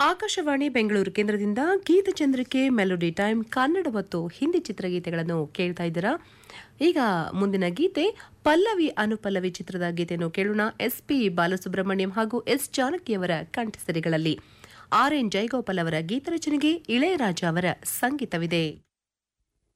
ಆಕಾಶವಾಣಿ ಬೆಂಗಳೂರು ಕೇಂದ್ರದಿಂದ ಗೀತಚಂದ್ರಿಕೆ melody time Kannada ಮತ್ತು ಹಿಂದಿ ಚಿತ್ರಗೀತೆಗಳನ್ನು ಕೇಳ್ತಾ ಇದ್ದೀರಾ. ಈಗ ಮುಂದಿನ ಗೀತೆ ಪಲ್ಲವಿ ಅನುಪಲ್ಲವಿ ಚಿತ್ರದ ಗೀತೆಯನ್ನು ಕೇಳೋಣ. ಎಸ್ಪಿ ಬಾಲಸುಬ್ರಹ್ಮಣ್ಯಂ ಹಾಗೂ ಎಸ್ ಜಾನಕಿಯವರ ಕಂಠಸಿರಿಗಳಲ್ಲಿ. ಆರ್ ಎನ್ ಜಯಗೋಪಾಲ್ ಅವರ ಗೀತರಚನೆಗೆ ಇಳೆಯರಾಜ ಅವರ ಸಂಗೀತವಿದೆ.